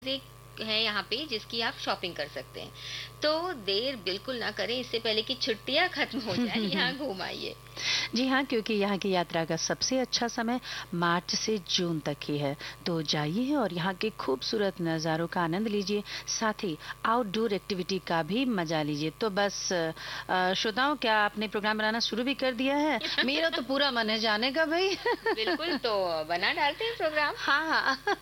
इतने हैं यहाँ पे जिसकी आप शॉपिंग कर सकते हैं। तो देर बिल्कुल ना करें, इससे पहले कि छुट्टियाँ खत्म हो जाएँ, यहाँ घूम आइए। जी हाँ, क्योंकि यहाँ की यात्रा का सबसे अच्छा समय मार्च से जून तक ही है। तो जाइए और यहाँ के खूबसूरत नज़ारों का आनंद लीजिए, साथ ही आउटडोर एक्टिविटी का भी मजा लीजिए। तो बस श्रोताओं, क्या आपने प्रोग्राम बनाना शुरू भी कर दिया है? मेरा तो पूरा मन है जाने का भाई। बिल्कुल, तो बना डालते हैं प्रोग्राम। हाँ हाँ।